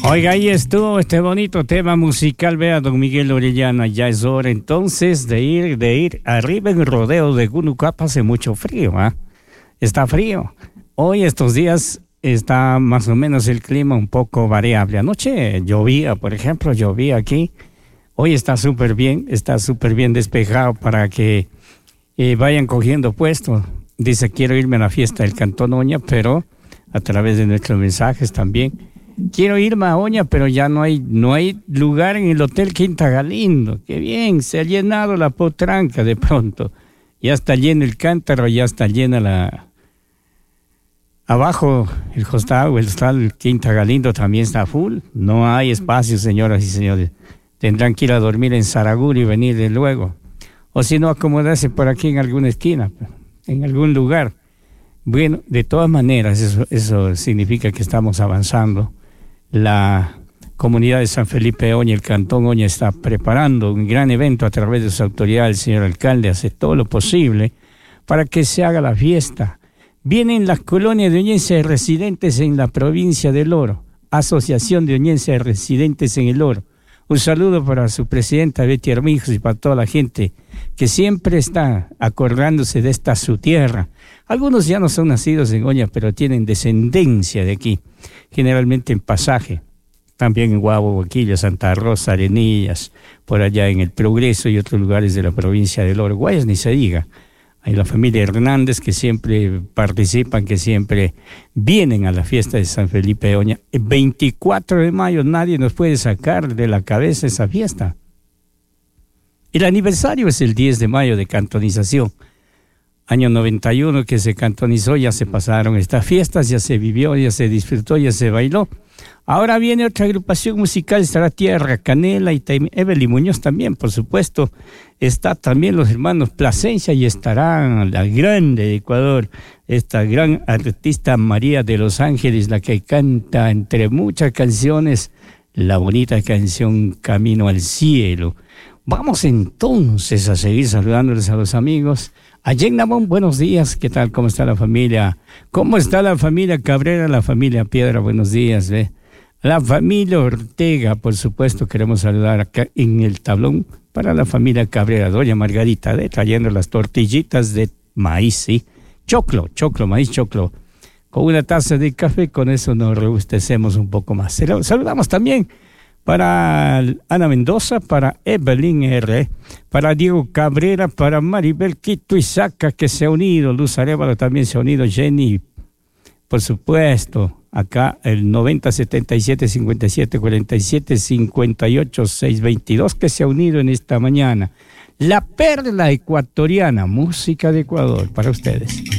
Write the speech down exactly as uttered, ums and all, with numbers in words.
Oiga, ahí estuvo este bonito tema musical, vea, don Miguel Orellana. Ya es hora entonces de ir, de ir arriba en el rodeo de Gunucapa. Hace mucho frío, ¿ah? ¿eh? Está frío. Hoy estos días está más o menos el clima un poco variable. Anoche llovía, por ejemplo, llovía aquí. Hoy está súper bien, está súper bien despejado para que eh, vayan cogiendo puesto. Dice, quiero irme a la fiesta del Cantón Oña, pero a través de nuestros mensajes también. Quiero irme a Oña, pero ya no hay, no hay lugar en el Hotel Quinta Galindo. Qué bien, se ha llenado la potranca de pronto. Ya está lleno el cántaro, ya está llena la... Abajo el hostal, el hostal Quinta Galindo también está full. No hay espacio, señoras y señores. Tendrán que ir a dormir en Saraguri y venir de luego. O si no, acomodarse por aquí en alguna esquina, en algún lugar. Bueno, de todas maneras, eso, eso significa que estamos avanzando. La comunidad de San Felipe Oña, el Cantón Oña, está preparando un gran evento a través de su autoridad. El señor alcalde hace todo lo posible para que se haga la fiesta. Vienen las colonias de oñenses residentes en la provincia del Oro, Asociación de Oñenses Residentes en el Oro. Un saludo para su presidenta Betty Armijos y para toda la gente que siempre está acordándose de esta su tierra. Algunos ya no son nacidos en Oña, pero tienen descendencia de aquí, generalmente en Pasaje, también en Guabo, Boquilla, Santa Rosa, Arenillas, por allá en El Progreso y otros lugares de la provincia del Oro. Guayas ni se diga. Hay la familia Hernández que siempre participan, que siempre vienen a la fiesta de San Felipe Oña. El veinticuatro de mayo nadie nos puede sacar de la cabeza esa fiesta. El aniversario es el diez de mayo de cantonización. Año noventa y uno que se cantonizó, ya se pasaron estas fiestas, ya se vivió, ya se disfrutó, ya se bailó. Ahora viene otra agrupación musical, estará Tierra Canela y Evelyn Muñoz también, por supuesto. Está también los hermanos Plasencia y estará la grande de Ecuador, esta gran artista María de los Ángeles, la que canta entre muchas canciones la bonita canción Camino al Cielo. Vamos entonces a seguir saludándoles a los amigos. Allí en Namón, buenos días, ¿qué tal? ¿Cómo está la familia? ¿Cómo está la familia Cabrera, la familia Piedra? Buenos días, ¿ve? La familia Ortega, por supuesto, queremos saludar acá en el tablón para la familia Cabrera, doña Margarita, ¿ve? Trayendo las tortillitas de maíz, ¿sí? Choclo, choclo, maíz choclo. Con una taza de café, con eso nos robustecemos un poco más. Saludamos también para Ana Mendoza, para Evelyn R., para Diego Cabrera, para Maribel Quito Isaca, que se ha unido, Luz Arévalo también se ha unido, Jenny, por supuesto, acá el noventa setenta y siete cincuenta y siete cuarenta y siete cincuenta y ocho seiscientos veintidós, que se ha unido en esta mañana. La Perla Ecuatoriana, música de Ecuador, para ustedes.